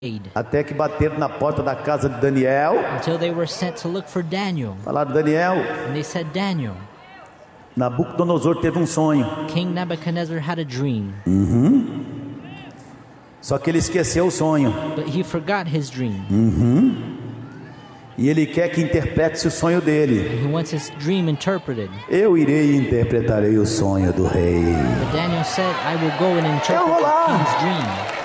Até que bateram na porta da casa de Daniel. Until they were sent to look for Daniel. Falaram: Daniel, And they said, Daniel, Nabucodonosor teve um sonho. King Nebuchadnezzar had a dream. Só que ele esqueceu o sonho. But he forgot his dream. E ele quer que interprete o sonho dele. He wants his dream interpreted. Eu irei e interpretarei o sonho do rei. But Daniel said, I will go and interpret vou lá. the king's dream.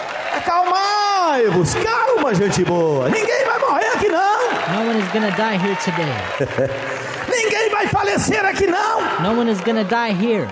Acalmai-vos, calma, gente boa. Ninguém vai morrer aqui não. No one is going to die here today. Ninguém vai falecer aqui não. No one is going to die here.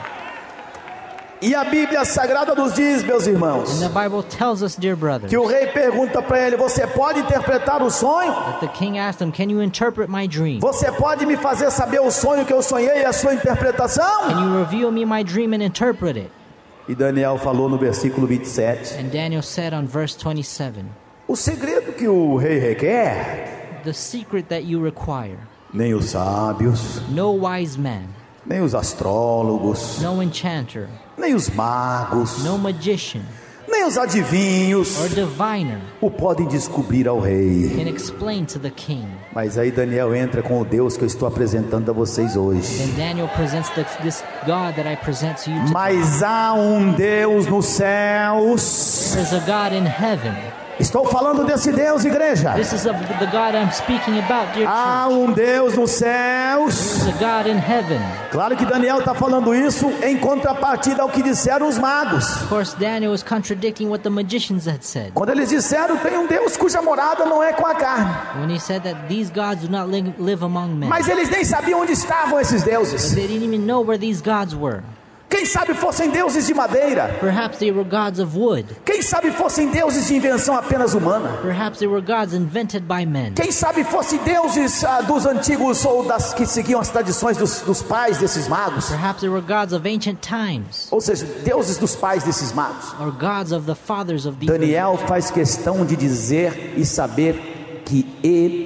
E a Bíblia Sagrada nos diz, meus irmãos, And the Bible tells us, dear brothers, que o rei pergunta para ele: você pode interpretar o sonho? that the king asked him, can you interpret my dream? Você pode me fazer saber o sonho que eu sonhei e a sua interpretação? Can you reveal me my dream and interpret it? E Daniel falou no versículo 27: And Daniel said on verse 27, o segredo que o rei requer, the secret that you require, nem os sábios, no wise man, nem os astrólogos, no enchanter, nem os magos, no magician, nem os adivinhos or diviner o podem descobrir ao rei. can explain to the king. Mas aí Daniel entra com o Deus que eu estou apresentando a vocês hoje. Then Daniel presents this God that I present to you today. Mas há um Deus nos céus. There is a God in heaven. Estou falando desse Deus, igreja. This is of the God I'm speaking about, dear Há church. um Deus nos céus. There is a God in heaven. Claro que Daniel está falando isso em contrapartida ao que disseram os magos. Of course, Daniel is contradicting what the magicians had said. Quando eles disseram: tem um Deus cuja morada não é com a carne. When he said that these gods do not live among men. Mas eles nem sabiam onde estavam esses But deuses. they didn't even know where these gods were. Quem sabe fossem deuses de madeira. Perhaps they were gods of wood. Quem sabe fossem deuses de invenção apenas humana. Perhaps they were gods invented by men. Quem sabe fossem deuses dos antigos ou das que seguiam as tradições dos pais desses magos. Perhaps they were gods of ancient times. Ou seja, deuses dos pais desses magos. Or gods of the fathers of these. Daniel faz questão de dizer e saber que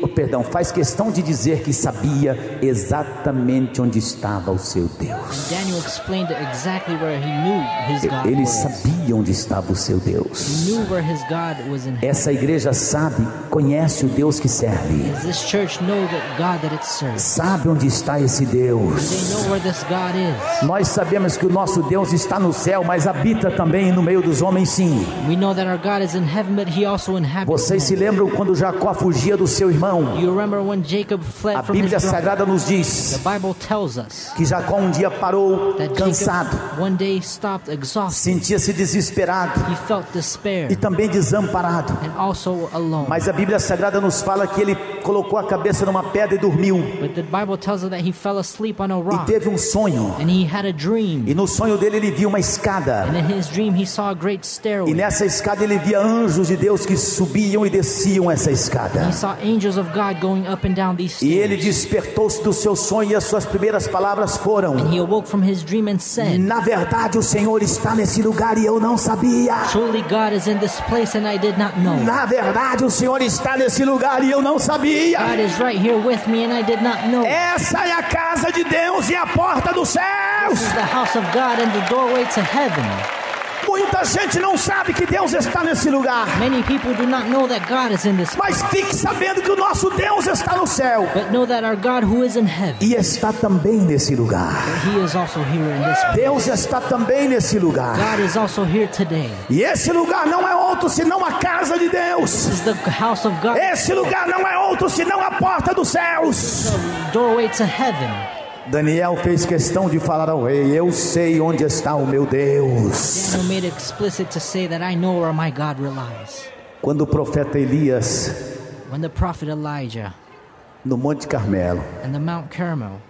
faz questão de dizer que sabia exatamente onde estava o seu Deus. Daniel explained exactly where he knew his God Ele was. sabia onde estava o seu He Deus. knew where his God was in heaven. Essa igreja sabe, conhece o Deus que serve. Does this church know that God that it serves? Sabe onde está esse Do they Deus. know where this God is? Nós sabemos que o nosso Deus está no céu, mas habita também no meio dos homens, sim. We know that our God is in heaven, but he also inhabits Vocês se men. lembram quando Jacó fugia do seu irmão? You remember when Jacob fled A from his Bíblia brother? Sagrada nos diz The Bible tells us que Jacó um dia parou that cansado, Jacob one day stopped exhausted. sentia-se desesperado He felt despair e também desamparado. and also alone. Mas a Bíblia Sagrada nos fala que ele colocou a cabeça numa pedra e dormiu. But the Bible tells us that he fell asleep on a E rock. teve um sonho. And he had a dream. E no sonho dele ele viu uma escada. And in his dream he saw a great E stairway. nessa escada ele via anjos de Deus que subiam e desciam essa escada. He saw angels of God going up and down these E ele stairs. despertou-se do seu sonho e as suas primeiras palavras foram: And he awoke from his dream and said, na verdade o Senhor está nesse lugar e eu não sabia. truly God is in this place and I did not know. Na verdade o Senhor está nesse lugar e eu não sabia. God is right here with me and I did not know. Essa é a casa de Deus e a porta dos céus. This is the house of God and the doorway to heaven. Muita gente não sabe que Deus está nesse lugar, Many people do not know that God is in this place, mas fique sabendo que o nosso Deus está no céu but know that our God who is in heaven, e está também nesse lugar. he is also here in this place. Deus está também nesse lugar. God is also here today. E esse lugar não é outro senão a casa de Deus. This is the house of God, Esse lugar não é outro senão a porta dos céus. the doorway to heaven. Daniel fez questão de falar ao rei: eu sei onde está o meu Deus. Daniel made it explicit to say that I know where my God relies. Quando o profeta Elias, When the prophet Elijah no Monte Carmelo, and the Mount Carmel,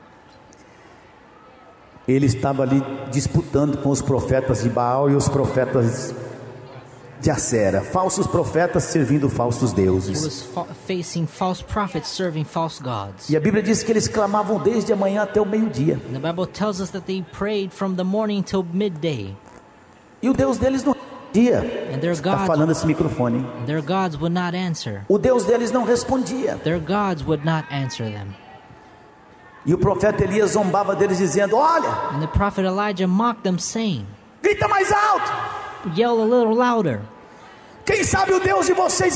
ele estava ali disputando com os profetas de Baal e os profetas de Acera, falsos profetas servindo falsos he deuses. was facing false prophets serving false gods. E a Bíblia diz que eles clamavam desde a manhã até o meio-dia. And the Bible tells us that they prayed from the morning till midday. E o Deus deles não respondia. And their Está gods, falando esse microfone, hein? their gods would not answer. O Deus deles não respondia. Their gods would not answer them. E o profeta Elias zombava deles dizendo: olha, And the prophet Elijah mocked them, saying, grita mais alto. yell a little louder. Quem sabe o Deus de vocês